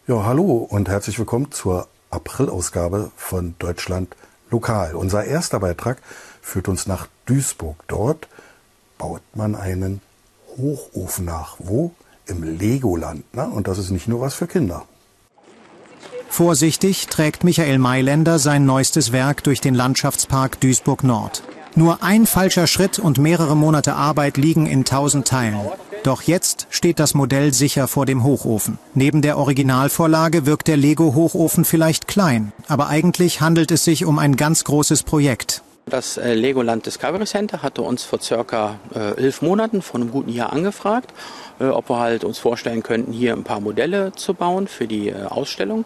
Ja, hallo und herzlich willkommen zur Aprilausgabe von Deutschland Lokal. Unser erster Beitrag führt uns nach Duisburg. Dort baut man einen Hochofen nach. Wo? Im Legoland. Na? Und das ist nicht nur was für Kinder. Vorsichtig trägt Michael Mailänder sein neuestes Werk durch den Landschaftspark Duisburg Nord. Nur ein falscher Schritt und mehrere Monate Arbeit liegen in 1000 Teilen. Doch jetzt steht das Modell sicher vor dem Hochofen. Neben der Originalvorlage wirkt der Lego-Hochofen vielleicht klein, aber eigentlich handelt es sich um ein ganz großes Projekt. Das Legoland Discovery Center hatte uns vor circa 11 Monaten, vor einem guten Jahr angefragt, ob wir halt uns vorstellen könnten, hier ein paar Modelle zu bauen für die Ausstellung.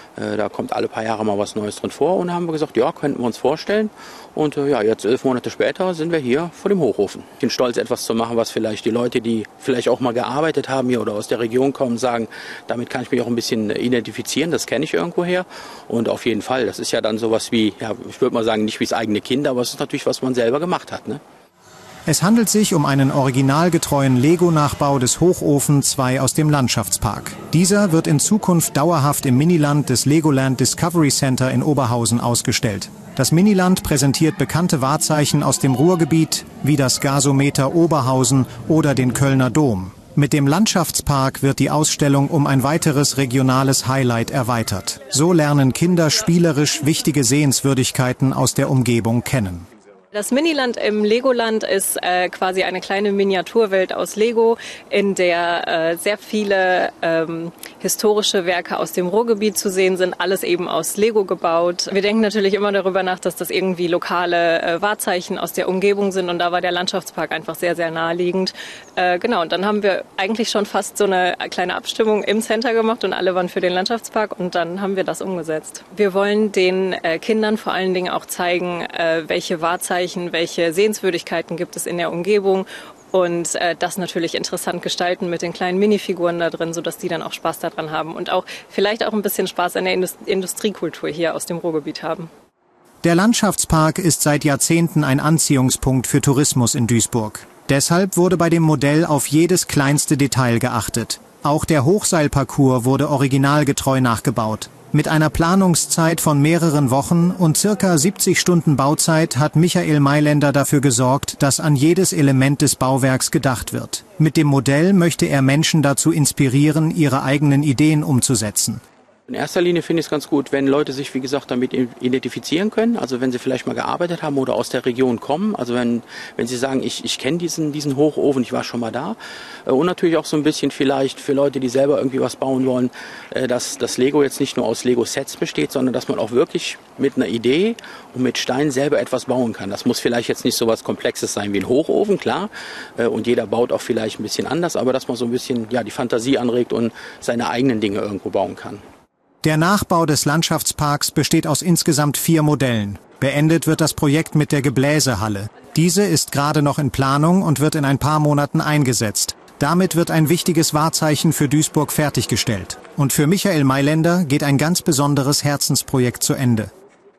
Da kommt alle paar Jahre mal was Neues drin vor und haben wir gesagt, ja, könnten wir uns vorstellen. Und ja, jetzt 11 Monate später sind wir hier vor dem Hochofen. Ich bin stolz, etwas zu machen, was vielleicht die Leute, die vielleicht auch mal gearbeitet haben hier oder aus der Region kommen, sagen, damit kann ich mich auch ein bisschen identifizieren, das kenne ich irgendwo her. Und auf jeden Fall, das ist ja dann sowas wie, ja, ich würde mal sagen, nicht wie das eigene Kind, aber es ist natürlich was man selber gemacht hat, ne? Es handelt sich um einen originalgetreuen Lego-Nachbau des Hochofen 2 aus dem Landschaftspark. Dieser wird in Zukunft dauerhaft im Miniland des Legoland Discovery Center in Oberhausen ausgestellt. Das Miniland präsentiert bekannte Wahrzeichen aus dem Ruhrgebiet, wie das Gasometer Oberhausen oder den Kölner Dom. Mit dem Landschaftspark wird die Ausstellung um ein weiteres regionales Highlight erweitert. So lernen Kinder spielerisch wichtige Sehenswürdigkeiten aus der Umgebung kennen. Das Miniland im Legoland ist quasi eine kleine Miniaturwelt aus Lego, in der sehr viele historische Werke aus dem Ruhrgebiet zu sehen sind, alles eben aus Lego gebaut. Wir denken natürlich immer darüber nach, dass das irgendwie lokale Wahrzeichen aus der Umgebung sind und da war der Landschaftspark einfach sehr, sehr naheliegend. Genau, und dann haben wir eigentlich schon fast so eine kleine Abstimmung im Center gemacht und alle waren für den Landschaftspark und dann haben wir das umgesetzt. Wir wollen den Kindern vor allen Dingen auch zeigen, welche Wahrzeichen, welche Sehenswürdigkeiten gibt es in der Umgebung und das natürlich interessant gestalten mit den kleinen Minifiguren da drin, sodass die dann auch Spaß daran haben und auch vielleicht auch ein bisschen Spaß an der Industriekultur hier aus dem Ruhrgebiet haben. Der Landschaftspark ist seit Jahrzehnten ein Anziehungspunkt für Tourismus in Duisburg. Deshalb wurde bei dem Modell auf jedes kleinste Detail geachtet. Auch der Hochseilparcours wurde originalgetreu nachgebaut. Mit einer Planungszeit von mehreren Wochen und circa 70 Stunden Bauzeit hat Michael Mailänder dafür gesorgt, dass an jedes Element des Bauwerks gedacht wird. Mit dem Modell möchte er Menschen dazu inspirieren, ihre eigenen Ideen umzusetzen. In erster Linie finde ich es ganz gut, wenn Leute sich, wie gesagt, damit identifizieren können. Also wenn sie vielleicht mal gearbeitet haben oder aus der Region kommen. Also wenn sie sagen, ich kenne diesen Hochofen, ich war schon mal da. Und natürlich auch so ein bisschen vielleicht für Leute, die selber irgendwie was bauen wollen, dass das Lego jetzt nicht nur aus Lego-Sets besteht, sondern dass man auch wirklich mit einer Idee und mit Steinen selber etwas bauen kann. Das muss vielleicht jetzt nicht so was Komplexes sein wie ein Hochofen, klar. Und jeder baut auch vielleicht ein bisschen anders, aber dass man so ein bisschen ja, die Fantasie anregt und seine eigenen Dinge irgendwo bauen kann. Der Nachbau des Landschaftsparks besteht aus insgesamt 4 Modellen. Beendet wird das Projekt mit der Gebläsehalle. Diese ist gerade noch in Planung und wird in ein paar Monaten eingesetzt. Damit wird ein wichtiges Wahrzeichen für Duisburg fertiggestellt. Und für Michael Mailänder geht ein ganz besonderes Herzensprojekt zu Ende.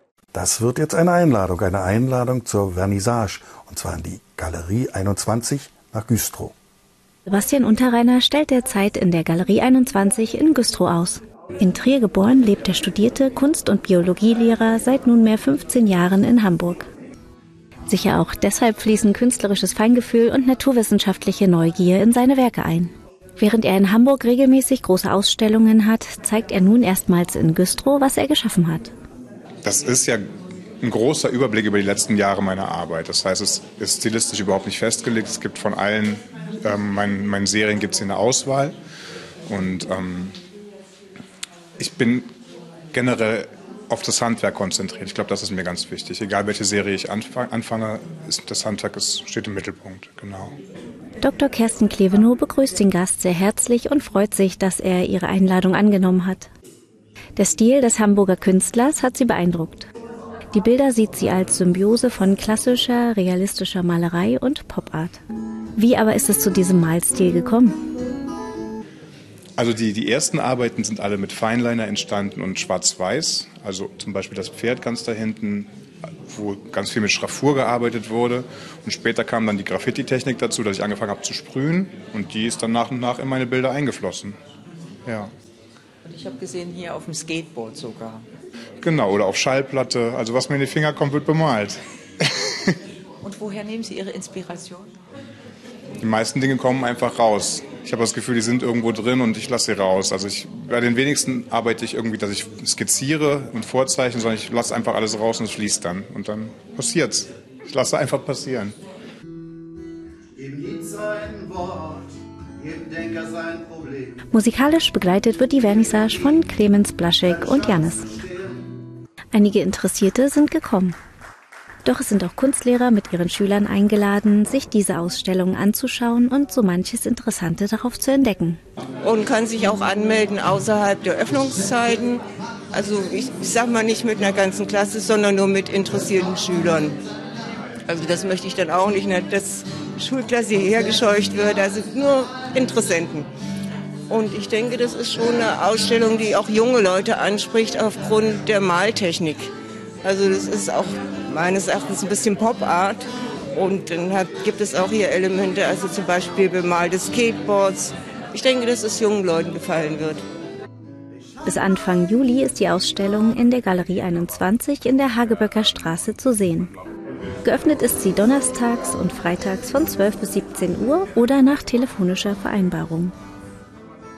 Das wird jetzt eine Einladung zur Vernissage, und zwar in die Galerie 21 nach Güstrow. Sebastian Unterreiner stellt derzeit in der Galerie 21 in Güstrow aus. In Trier geboren, lebt der studierte Kunst- und Biologielehrer seit nunmehr 15 Jahren in Hamburg. Sicher auch deshalb fließen künstlerisches Feingefühl und naturwissenschaftliche Neugier in seine Werke ein. Während er in Hamburg regelmäßig große Ausstellungen hat, zeigt er nun erstmals in Güstrow, was er geschaffen hat. Das ist ja ein großer Überblick über die letzten Jahre meiner Arbeit. Das heißt, es ist stilistisch überhaupt nicht festgelegt. Es gibt von allen meinen Serien gibt es eine Auswahl und ich bin generell auf das Handwerk konzentriert. Ich glaube, das ist mir ganz wichtig. Egal, welche Serie ich anfange, das Handwerk steht im Mittelpunkt. Genau. Dr. Kerstin Klevenow begrüßt den Gast sehr herzlich und freut sich, dass er ihre Einladung angenommen hat. Der Stil des Hamburger Künstlers hat sie beeindruckt. Die Bilder sieht sie als Symbiose von klassischer, realistischer Malerei und Pop-Art. Wie aber ist es zu diesem Malstil gekommen? Also die ersten Arbeiten sind alle mit Fineliner entstanden und schwarz-weiß. Also zum Beispiel das Pferd ganz da hinten, wo ganz viel mit Schraffur gearbeitet wurde. Und später kam dann die Graffiti-Technik dazu, dass ich angefangen habe zu sprühen. Und die ist dann nach und nach in meine Bilder eingeflossen. Ja. Ich habe gesehen, hier auf dem Skateboard sogar. Genau, oder auf Schallplatte. Also was mir in die Finger kommt, wird bemalt. Und woher nehmen Sie Ihre Inspiration? Die meisten Dinge kommen einfach raus. Ich habe das Gefühl, die sind irgendwo drin und ich lasse sie raus. Also bei den wenigsten arbeite ich irgendwie, dass ich skizziere und vorzeichne, sondern ich lasse einfach alles raus und es fließt dann. Und dann passiert's. Ich lasse einfach passieren. Im Lied sein Wort, jedem Denker sein Problem. Musikalisch begleitet wird die Vernissage von Clemens Blaschek und Jannis. Einige Interessierte sind gekommen. Doch es sind auch Kunstlehrer mit ihren Schülern eingeladen, sich diese Ausstellung anzuschauen und so manches Interessante darauf zu entdecken. Und kann sich auch anmelden außerhalb der Öffnungszeiten. Also ich sage mal nicht mit einer ganzen Klasse, sondern nur mit interessierten Schülern. Also das möchte ich dann auch nicht, dass Schulklasse hierher gescheucht wird, also nur Interessenten. Und ich denke, das ist schon eine Ausstellung, die auch junge Leute anspricht aufgrund der Maltechnik. Also das ist auch meines Erachtens ein bisschen Pop-Art. Und dann gibt es auch hier Elemente, also zum Beispiel bemalte Skateboards. Ich denke, dass es jungen Leuten gefallen wird. Bis Anfang Juli ist die Ausstellung in der Galerie 21 in der Hageböcker Straße zu sehen. Geöffnet ist sie donnerstags und freitags von 12 bis 17 Uhr oder nach telefonischer Vereinbarung.